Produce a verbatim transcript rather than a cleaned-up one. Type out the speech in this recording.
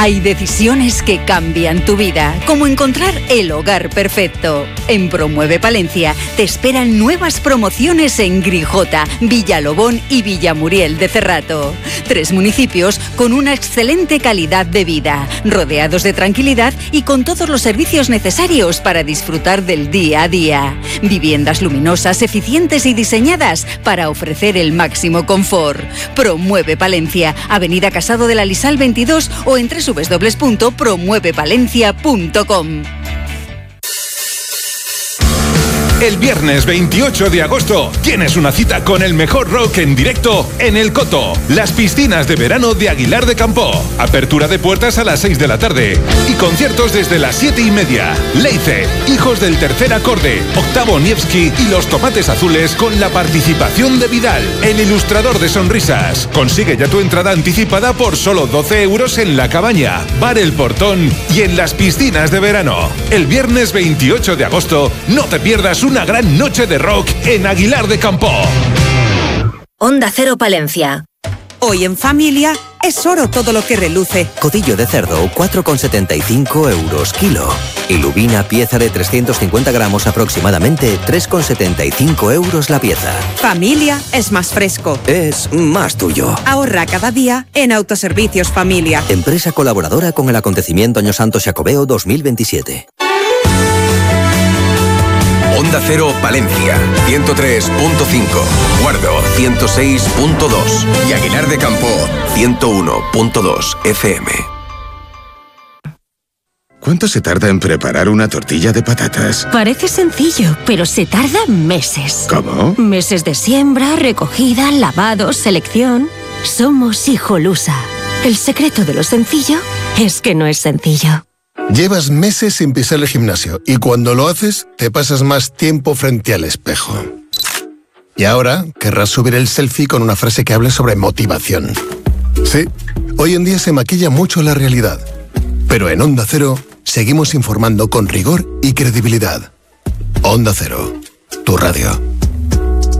Hay decisiones que cambian tu vida, como encontrar el hogar perfecto. En Promueve Palencia te esperan nuevas promociones en Grijota, Villalobón y Villamuriel de Cerrato. Tres municipios con una excelente calidad de vida, rodeados de tranquilidad y con todos los servicios necesarios para disfrutar del día a día. Viviendas luminosas, eficientes y diseñadas para ofrecer el máximo confort. Promueve Palencia, Avenida Casado de la Lisal veintidós o en doble u doble u doble u punto promueve palencia punto com. El viernes veintiocho de agosto tienes una cita con el mejor rock en directo en El Coto, las piscinas de verano de Aguilar de Campoo. Apertura de puertas a las seis de la tarde y conciertos desde las siete y media. Leice, Hijos del Tercer Acorde, Octavo Nievski y Los Tomates Azules con la participación de Vidal, el ilustrador de sonrisas. Consigue ya tu entrada anticipada por solo doce euros en La Cabaña, Bar El Portón y en las piscinas de verano. El viernes veintiocho de agosto no te pierdas un una gran noche de rock en Aguilar de Campoo. Onda Cero Palencia. Hoy en familia es oro todo lo que reluce. Codillo de cerdo, cuatro con setenta y cinco euros kilo. Y lubina, pieza de trescientos cincuenta gramos aproximadamente, tres con setenta y cinco euros la pieza. Familia es más fresco. Es más tuyo. Ahorra cada día en Autoservicios Familia. Empresa colaboradora con el acontecimiento Año Santo Xacobeo dos mil veintisiete. Onda Cero Palencia, ciento tres punto cinco, Guardo, ciento seis punto dos y Aguilar de Campoo, ciento uno punto dos F M. ¿Cuánto se tarda en preparar una tortilla de patatas? Parece sencillo, pero se tarda meses. ¿Cómo? Meses de siembra, recogida, lavado, selección. Somos Hijolusa. El secreto de lo sencillo es que no es sencillo. Llevas meses sin pisar el gimnasio y cuando lo haces te pasas más tiempo frente al espejo. Y ahora querrás subir el selfie con una frase que hable sobre motivación. Sí, hoy en día se maquilla mucho la realidad. Pero en Onda Cero seguimos informando con rigor y credibilidad. Onda Cero, tu radio.